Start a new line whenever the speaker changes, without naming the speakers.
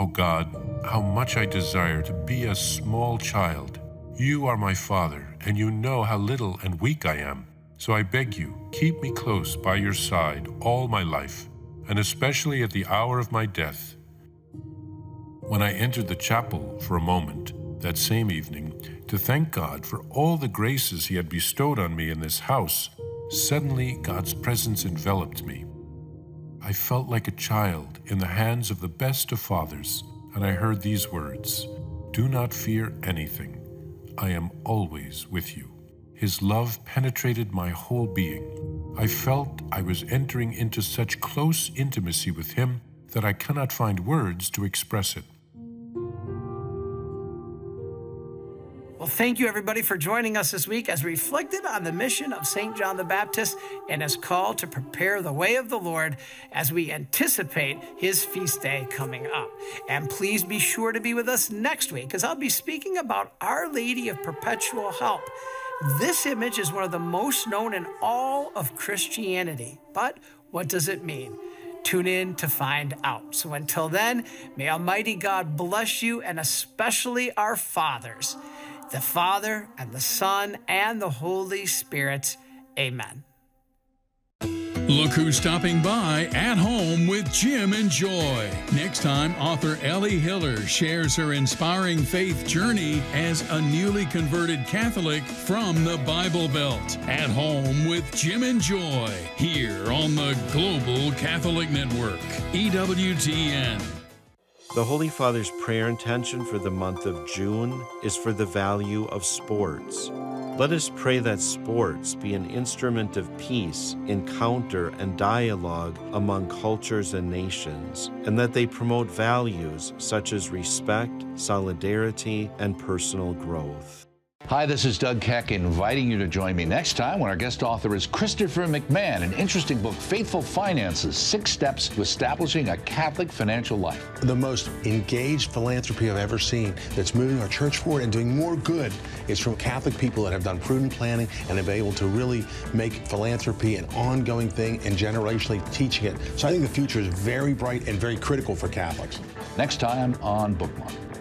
O God, how much I desire to be a small child. You are my Father, and you know how little and weak I am. So I beg you, keep me close by your side all my life, and especially at the hour of my death. When I entered the chapel for a moment that same evening to thank God for all the graces He had bestowed on me in this house, suddenly God's presence enveloped me. I felt like a child in the hands of the best of fathers, and I heard these words, "Do not fear anything. I am always with you." His love penetrated my whole being. I felt I was entering into such close intimacy with Him that I cannot find words to express it.
Well, thank you, everybody, for joining us this week as we reflected on the mission of St. John the Baptist and his call to prepare the way of the Lord as we anticipate his feast day coming up. And please be sure to be with us next week, because I'll be speaking about Our Lady of Perpetual Help. This image is one of the most known in all of Christianity. But what does it mean? Tune in to find out. So until then, may Almighty God bless you, and especially our fathers, the Father and the Son and the Holy Spirit. Amen.
Look who's stopping by At Home with Jim and Joy. Next time, author Ellie Hiller shares her inspiring faith journey as a newly converted Catholic from the Bible Belt. At Home with Jim and Joy, here on the Global Catholic Network, EWTN.
The Holy Father's prayer intention for the month of June is for the value of sports. Let us pray that sports be an instrument of peace, encounter, and dialogue among cultures and nations, and that they promote values such as respect, solidarity, and personal growth.
Hi, this is Doug Keck, inviting you to join me next time when our guest author is Christopher McMahon, an interesting book, Faithful Finances, 6 Steps to Establishing a Catholic Financial Life.
The most engaged philanthropy I've ever seen that's moving our church forward and doing more good is from Catholic people that have done prudent planning and have been able to really make philanthropy an ongoing thing and generationally teaching it. So I think the future is very bright and very critical for Catholics.
Next time on Bookmark.